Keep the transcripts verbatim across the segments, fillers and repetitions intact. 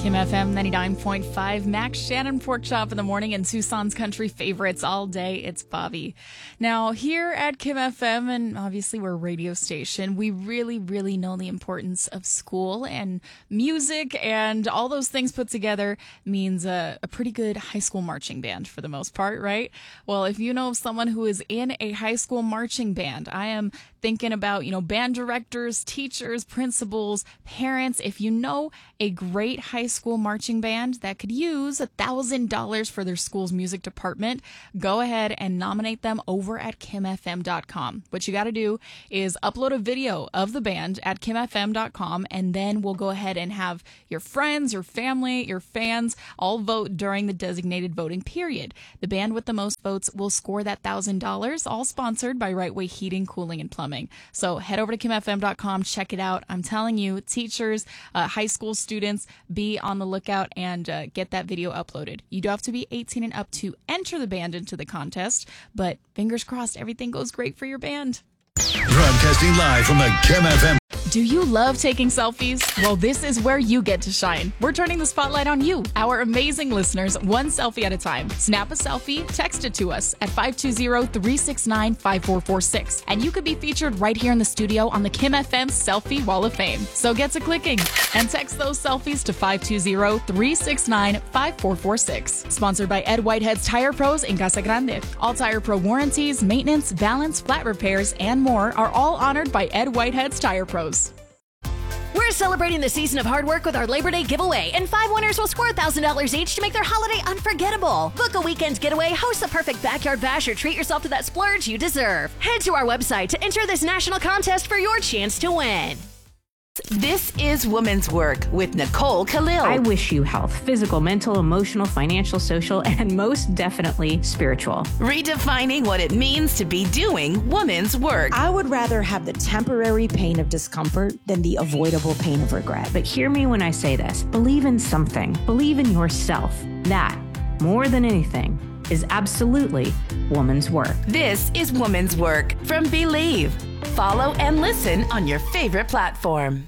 Kim F M ninety-nine point five, Max Shannon Pork Chop in the morning, and Tucson's country favorites all day. It's Bobby. Now, here at Kim F M, and obviously we're a radio station, we really, really know the importance of school, and music and all those things put together means a, a pretty good high school marching band for the most part, right? Well, if you know of someone who is in a high school marching band, I am thinking about, you know, band directors, teachers, principals, parents. If you know a great high school marching band that could use a thousand dollars for their school's music department, go ahead and nominate them over at kim f m dot com. What you got to do is upload a video of the band at kim f m dot com, and then we'll go ahead and have your friends, your family, your fans all vote during the designated voting period. The band with the most votes will score that thousand dollars, all sponsored by Right Way Heating, Cooling, and Plumbing. So head over to kim f m dot com, check it out. I'm telling you, teachers, uh, high school students, be on the lookout and uh, get that video uploaded. You do have to be eighteen and up to enter the band into the contest, but fingers crossed everything goes great for your band. Broadcasting live from the Kim F M. Do you love taking selfies? Well, this is where you get to shine. We're turning the spotlight on you, our amazing listeners, one selfie at a time. Snap a selfie, text it to us at five two zero, three six nine, five four four six, and you could be featured right here in the studio on the Kim F M Selfie Wall of Fame. So get to clicking and text those selfies to five two zero, three six nine, five four four six. Sponsored by Ed Whitehead's Tire Pros in Casa Grande. All Tire Pro warranties, maintenance, balance, flat repairs, and more are all honored by Ed Whitehead's Tire Pros. We're celebrating the season of hard work with our Labor Day giveaway, and five winners will score one thousand dollars each to make their holiday unforgettable. Book a weekend getaway, host the perfect backyard bash, or treat yourself to that splurge you deserve. Head to our website to enter this national contest for your chance to win. This is Women's Work with Nicole Khalil. I wish you health, physical, mental, emotional, financial, social, and most definitely spiritual. Redefining what it means to be doing women's work. I would rather have the temporary pain of discomfort than the avoidable pain of regret. But hear me when I say this. Believe in something. Believe in yourself. That, more than anything, is absolutely woman's work. This is Woman's Work from Believe. Follow and listen on your favorite platform.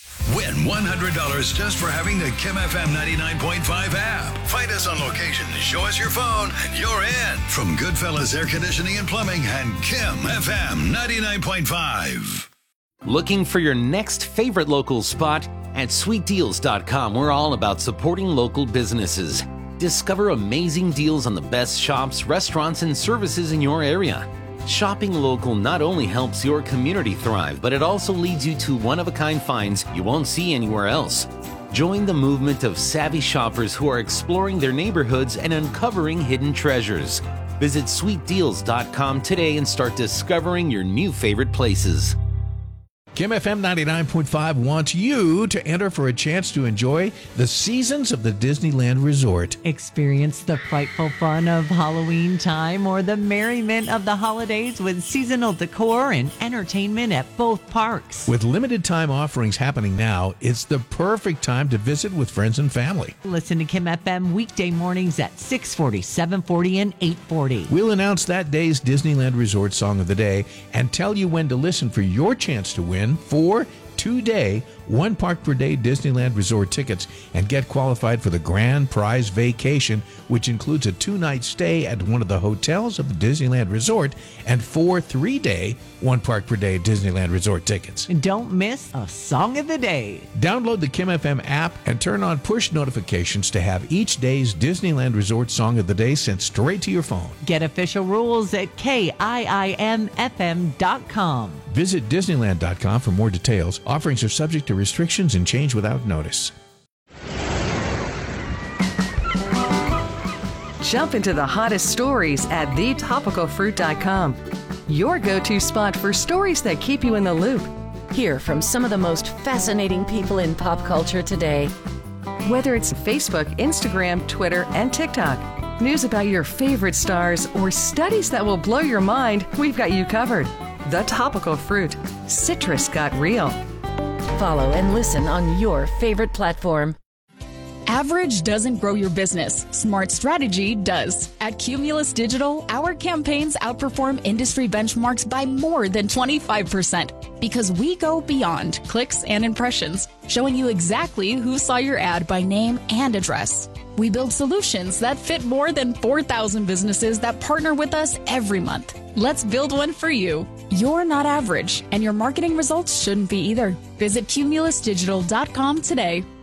Win one hundred dollars just for having the Kim F M ninety-nine point five app. Find us on location, show us your phone, and you're in. From Goodfellas Air Conditioning and Plumbing and Kim F M ninety-nine point five. Looking for your next favorite local spot? At sweet deals dot com, we're all about supporting local businesses. Discover amazing deals on the best shops, restaurants, and services in your area. Shopping local not only helps your community thrive, but it also leads you to one-of-a-kind finds you won't see anywhere else. Join the movement of savvy shoppers who are exploring their neighborhoods and uncovering hidden treasures. Visit sweet deals dot com today and start discovering your new favorite places. Kim F M ninety-nine point five wants you to enter for a chance to enjoy the seasons of the Disneyland Resort. Experience the frightful fun of Halloween time or the merriment of the holidays with seasonal decor and entertainment at both parks. With limited time offerings happening now, it's the perfect time to visit with friends and family. Listen to Kim F M weekday mornings at six forty, seven forty, and eight forty. We'll announce that day's Disneyland Resort Song of the Day and tell you when to listen for your chance to win four two-day, one park per day Disneyland Resort tickets and get qualified for the grand prize vacation, which includes a two-night stay at one of the hotels of the Disneyland Resort and four three-day, one park per day Disneyland Resort tickets. And don't miss a Song of the Day. Download the Kim F M app and turn on push notifications to have each day's Disneyland Resort Song of the Day sent straight to your phone. Get official rules at K I I M F M dot com. Visit Disneyland dot com for more details. Offerings are subject to restrictions and change without notice. Jump into the hottest stories at the topical fruit dot com. Your go-to spot for stories that keep you in the loop. Hear from some of the most fascinating people in pop culture today. Whether it's Facebook, Instagram, Twitter, and TikTok, news about your favorite stars, or studies that will blow your mind, we've got you covered. The Topical Fruit. Citrus got real. Follow and listen on your favorite platform. Average doesn't grow your business. Smart strategy does. At Cumulus Digital, our campaigns outperform industry benchmarks by more than twenty-five percent because we go beyond clicks and impressions. showing you exactly who saw your ad by name and address. We build solutions that fit more than four thousand businesses that partner with us every month. Let's build one for you. You're not average, and your marketing results shouldn't be either. Visit cumulus digital dot com today.